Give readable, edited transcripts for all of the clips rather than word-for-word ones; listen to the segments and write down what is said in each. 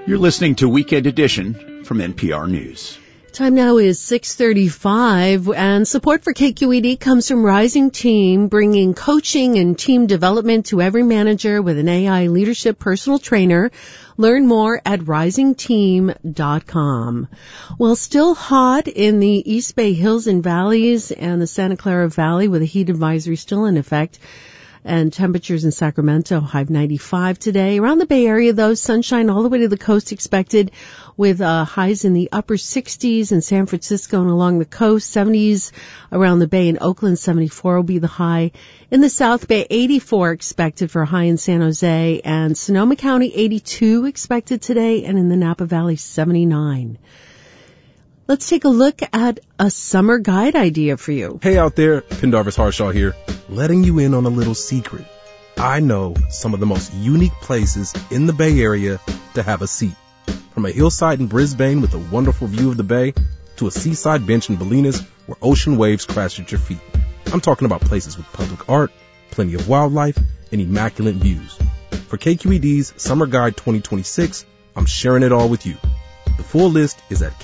You're listening to Weekend Edition from NPR News. Time now is 6:35, and support for KQED comes from Rising Team, bringing coaching and team development to every manager with an AI leadership personal trainer. Learn more at risingteam.com. Well, still hot in the East Bay Hills and Valleys and the Santa Clara Valley with a heat advisory still in effect. And temperatures in Sacramento, high of 95 today. Around the Bay Area, though, sunshine all the way to the coast expected with highs in the upper 60s in San Francisco and along the coast, 70s around the Bay. In Oakland, 74 will be the high. In the South Bay, 84 expected for a high in San Jose. And Sonoma County, 82 expected today. And in the Napa Valley, 79. Let's take a look at a summer guide idea for you. Hey out there, Pendarvis Harshaw here, letting you in on a little secret. I know some of the most unique places in the Bay Area to have a seat. From a hillside in Brisbane with a wonderful view of the bay, to a seaside bench in Bolinas where ocean waves crash at your feet. I'm talking about places with public art, plenty of wildlife, and immaculate views. For KQED's Summer Guide 2026, I'm sharing it all with you. The full list is at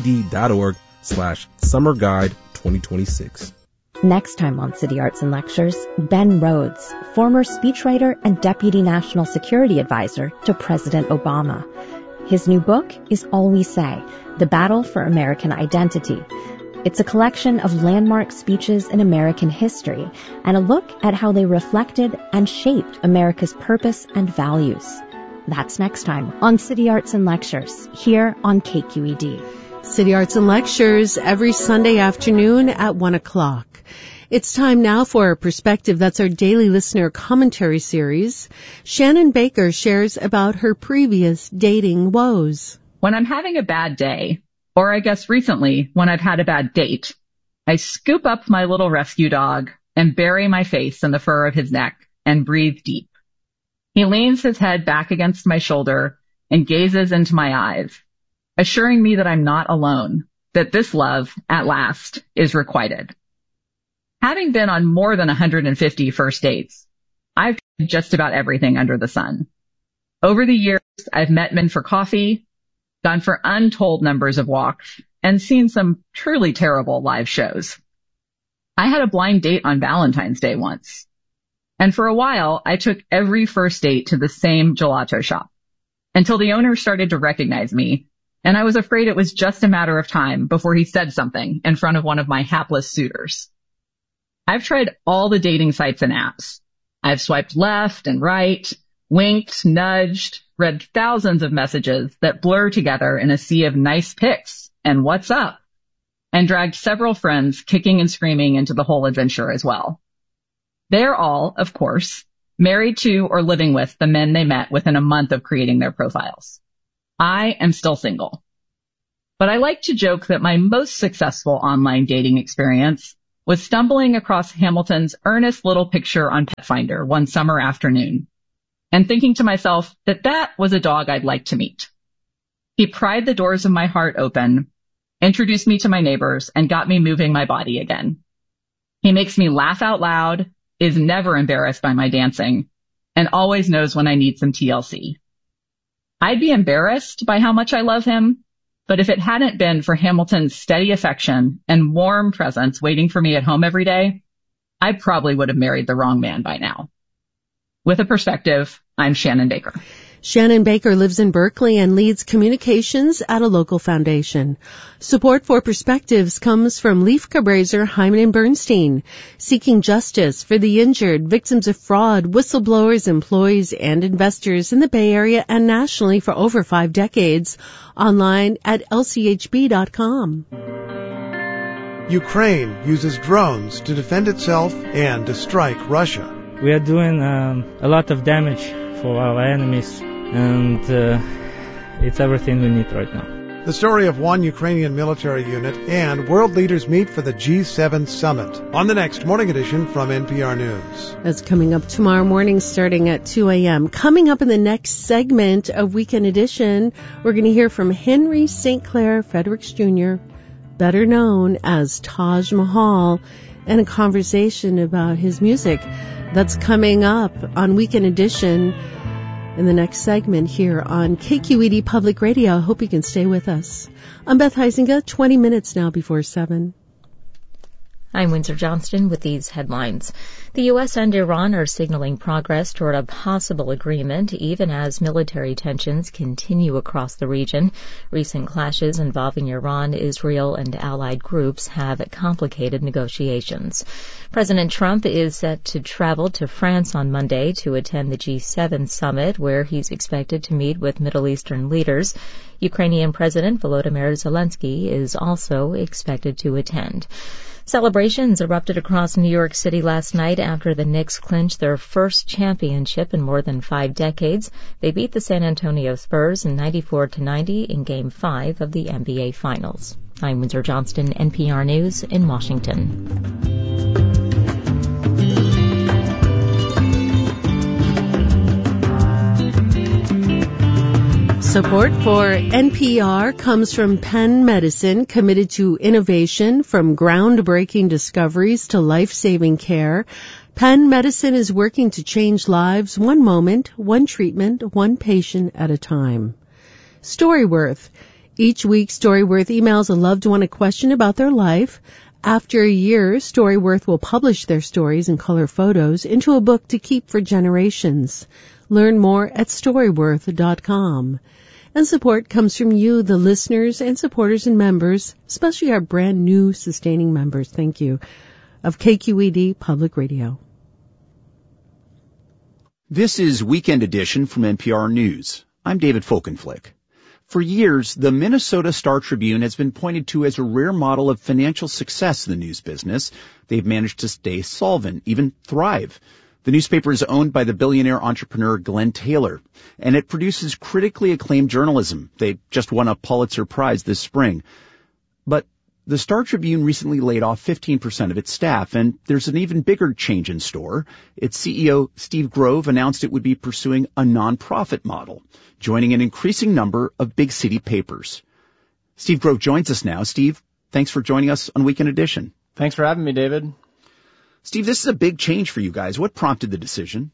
kqed.org/summerguide2026. Next time on City Arts and Lectures, Ben Rhodes, former speechwriter and Deputy National Security Advisor to President Obama. His new book is All We Say, The Battle for American Identity. It's a collection of landmark speeches in American history and a look at how they reflected and shaped America's purpose and values. That's next time on City Arts and Lectures, here on KQED. City Arts and Lectures every Sunday afternoon at 1 o'clock. It's time now for a Perspective. That's our daily listener commentary series. Shannon Baker shares about her previous dating woes. When I'm having a bad day, or I guess recently when I've had a bad date, I scoop up my little rescue dog and bury my face in the fur of his neck and breathe deep. He leans his head back against my shoulder and gazes into my eyes, assuring me that I'm not alone, that this love, at last, is requited. Having been on more than 150 first dates, I've tried just about everything under the sun. Over the years, I've met men for coffee, gone for untold numbers of walks, and seen some truly terrible live shows. I had a blind date on Valentine's Day once. And for a while, I took every first date to the same gelato shop until the owner started to recognize me, and I was afraid it was just a matter of time before he said something in front of one of my hapless suitors. I've tried all the dating sites and apps. I've swiped left and right, winked, nudged, read thousands of messages that blur together in a sea of nice pics and what's up, and dragged several friends kicking and screaming into the whole adventure as well. They're all, of course, married to or living with the men they met within a month of creating their profiles. I am still single. But I like to joke that my most successful online dating experience was stumbling across Hamilton's earnest little picture on Petfinder one summer afternoon and thinking to myself that that was a dog I'd like to meet. He pried the doors of my heart open, introduced me to my neighbors, and got me moving my body again. He makes me laugh out loud, is never embarrassed by my dancing, and always knows when I need some TLC. I'd be embarrassed by how much I love him, but if it hadn't been for Hamilton's steady affection and warm presence waiting for me at home every day, I probably would have married the wrong man by now. With a Perspective, I'm Shannon Baker. Shannon Baker lives in Berkeley and leads communications at a local foundation. Support for Perspectives comes from Leif Cabraser, Hyman & Bernstein, seeking justice for the injured, victims of fraud, whistleblowers, employees, and investors in the Bay Area and nationally for over 5 decades. Online at lchb.com. Ukraine uses drones to defend itself and to strike Russia. We are doing a lot of damage for our enemies, and it's everything we need right now. The story of one Ukrainian military unit and world leaders meet for the G7 summit on the next Morning Edition from NPR News. That's coming up tomorrow morning starting at 2 a.m. Coming up in the next segment of Weekend Edition, we're going to hear from Henry St. Clair Fredericks Jr., better known as Taj Mahal, and a conversation about his music. That's coming up on Weekend Edition. in the next segment here on KQED Public Radio. I hope you can stay with us. I'm Beth Heisinger, 20 minutes now before 7. I'm Windsor Johnston with these headlines. The U.S. and Iran are signaling progress toward a possible agreement, even as military tensions continue across the region. Recent clashes involving Iran, Israel, and allied groups have complicated negotiations. President Trump is set to travel to France on Monday to attend the G7 summit, where he's expected to meet with Middle Eastern leaders. Ukrainian President Volodymyr Zelensky is also expected to attend. Celebrations erupted across New York City last night after the Knicks clinched their first championship in more than 5 decades. They beat the San Antonio Spurs in 94-90 in Game 5 of the NBA Finals. I'm Windsor Johnston, NPR News in Washington. Support for NPR comes from Penn Medicine, committed to innovation from groundbreaking discoveries to life-saving care. Penn Medicine is working to change lives one moment, one treatment, one patient at a time. Storyworth. Each week, Storyworth emails a loved one a question about their life. After a year, Storyworth will publish their stories and color photos into a book to keep for generations. Learn more at Storyworth.com. And support comes from you, the listeners and supporters and members, especially our brand new sustaining members. Thank you. Of KQED Public Radio. This is Weekend Edition from NPR News. I'm David Folkenflik. For years, the Minnesota Star Tribune has been pointed to as a rare model of financial success in the news business. They've managed to stay solvent, even thrive. The newspaper is owned by the billionaire entrepreneur Glenn Taylor, and it produces critically acclaimed journalism. They just won a Pulitzer Prize this spring. But the Star Tribune recently laid off 15% of its staff, and there's an even bigger change in store. Its CEO, Steve Grove, announced it would be pursuing a nonprofit model, joining an increasing number of big city papers. Steve Grove joins us now. Steve, thanks for joining us on Weekend Edition. Thanks for having me, David. Steve, this is a big change for you guys. What prompted the decision?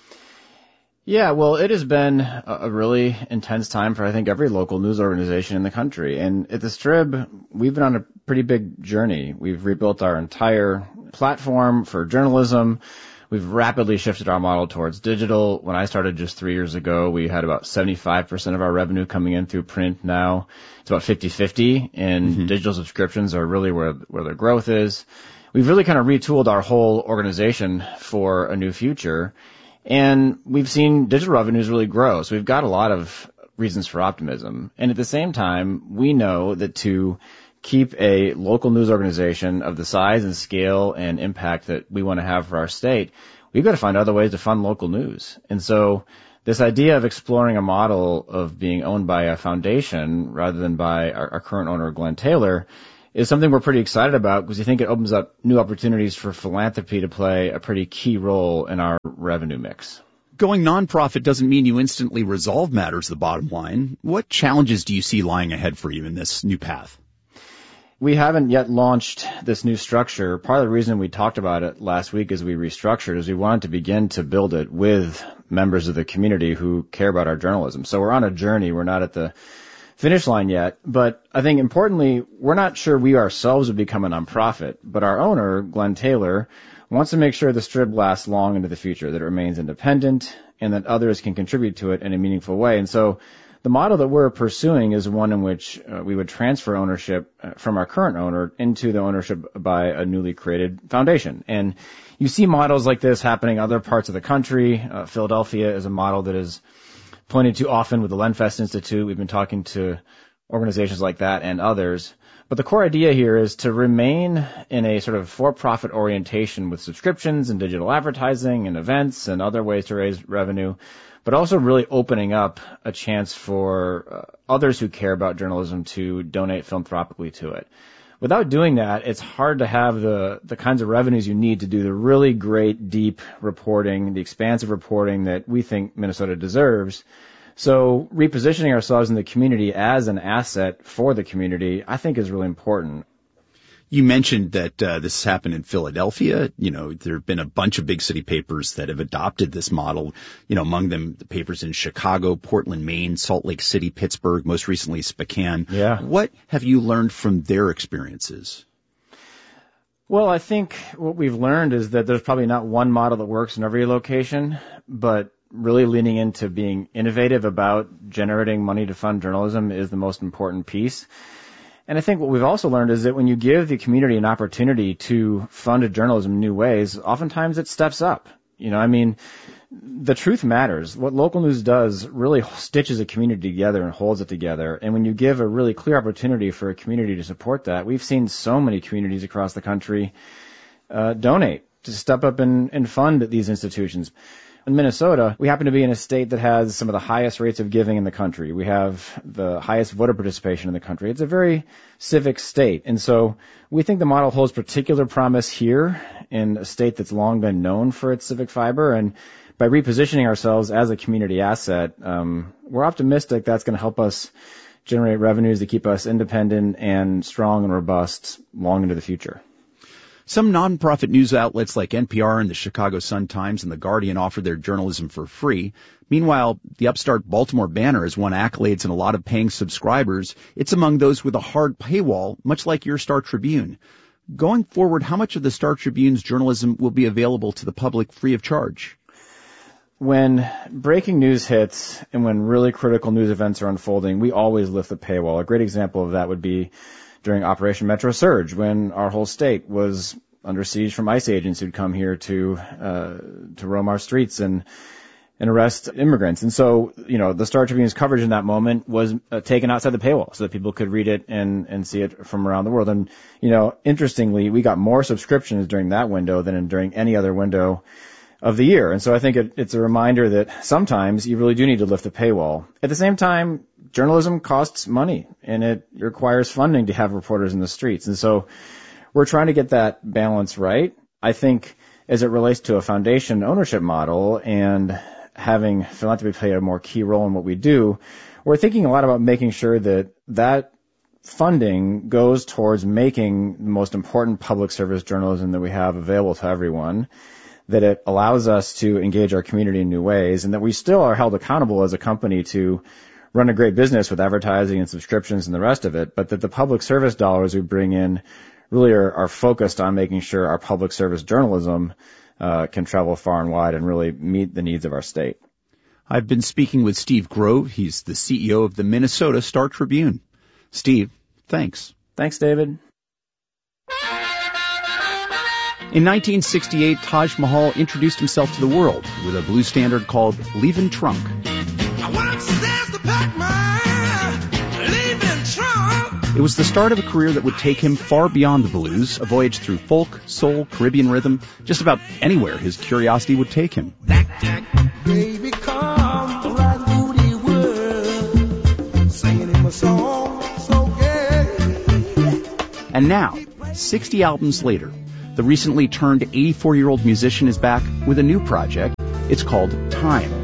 Yeah, well, it has been a really intense time for, I think, every local news organization in the country. And at the Strib, we've been on a pretty big journey. We've rebuilt our entire platform for journalism. We've rapidly shifted our model towards digital. When I started just 3 years ago, we had about 75% of our revenue coming in through print. Now it's about 50-50, and digital subscriptions are really where the growth is. We've really kind of retooled our whole organization for a new future, and we've seen digital revenues really grow. So we've got a lot of reasons for optimism. And at the same time, we know that to keep a local news organization of the size and scale and impact that we want to have for our state, we've got to find other ways to fund local news. And so this idea of exploring a model of being owned by a foundation rather than by our current owner, Glenn Taylor, is something we're pretty excited about because we think it opens up new opportunities for philanthropy to play a pretty key role in our revenue mix. Going nonprofit doesn't mean you instantly resolve matters, the bottom line. What challenges do you see lying ahead for you in this new path? We haven't yet launched this new structure. Part of the reason we talked about it last week as we restructured is we wanted to begin to build it with members of the community who care about our journalism. So we're on a journey. We're not at the finish line yet, but I think importantly, we're not sure we ourselves would become a nonprofit, but our owner, Glenn Taylor, wants to make sure the Strib lasts long into the future, that it remains independent, and that others can contribute to it in a meaningful way. And so the model that we're pursuing is one in which we would transfer ownership from our current owner into the ownership by a newly created foundation. And you see models like this happening in other parts of the country. Philadelphia is a model that is pointed to often with the Lenfest Institute. We've been talking to organizations like that and others. But the core idea here is to remain in a sort of for-profit orientation with subscriptions and digital advertising and events and other ways to raise revenue, but also really opening up a chance for others who care about journalism to donate philanthropically to it. Without doing that, it's hard to have the kinds of revenues you need to do the really great, deep reporting, the expansive reporting that we think Minnesota deserves. So repositioning ourselves in the community as an asset for the community, I think, is really important. You mentioned that this happened in Philadelphia. There have been a bunch of big city papers that have adopted this model. Among them, the papers in Chicago, Portland, Maine, Salt Lake City, Pittsburgh, most recently Spokane. Yeah. What have you learned from their experiences? Well, I think what we've learned is that there's probably not one model that works in every location, but really leaning into being innovative about generating money to fund journalism is the most important piece. And I think what we've also learned is that when you give the community an opportunity to fund journalism in new ways, oftentimes it steps up. The truth matters. What local news does really stitches a community together and holds it together. And when you give a really clear opportunity for a community to support that, we've seen so many communities across the country donate to step up and fund these institutions. In Minnesota, we happen to be in a state that has some of the highest rates of giving in the country. We have the highest voter participation in the country. It's a very civic state. And so we think the model holds particular promise here in a state that's long been known for its civic fiber. And by repositioning ourselves as a community asset, we're optimistic that's going to help us generate revenues to keep us independent and strong and robust long into the future. Some nonprofit news outlets like NPR and the Chicago Sun-Times and The Guardian offer their journalism for free. Meanwhile, the upstart Baltimore Banner has won accolades and a lot of paying subscribers. It's among those with a hard paywall, much like your Star Tribune. Going forward, how much of the Star Tribune's journalism will be available to the public free of charge? When breaking news hits and when really critical news events are unfolding, we always lift the paywall. A great example of that would be during Operation Metro Surge, when our whole state was under siege from ICE agents who'd come here to roam our streets and arrest immigrants. And so, the Star Tribune's coverage in that moment was taken outside the paywall so that people could read it and see it from around the world. And, interestingly, we got more subscriptions during that window than during any other window of the year. And so I think it's a reminder that sometimes you really do need to lift the paywall. At the same time, journalism costs money, and it requires funding to have reporters in the streets. And so we're trying to get that balance right. I think as it relates to a foundation ownership model and having philanthropy play a more key role in what we do, we're thinking a lot about making sure that funding goes towards making the most important public service journalism that we have available to everyone, that it allows us to engage our community in new ways, and that we still are held accountable as a company to run a great business with advertising and subscriptions and the rest of it, but that the public service dollars we bring in really are focused on making sure our public service journalism can travel far and wide and really meet the needs of our state. I've been speaking with Steve Grove. He's the CEO of the Minnesota Star Tribune. Steve, thanks. Thanks, David. In 1968, Taj Mahal introduced himself to the world with a blues standard called Leavin' Trunk. It was the start of a career that would take him far beyond the blues, a voyage through folk, soul, Caribbean rhythm, just about anywhere his curiosity would take him. Blackjack, baby, come right through the world, singing him a song so gay. And now, 60 albums later, the recently turned 84-year-old musician is back with a new project. It's called Time.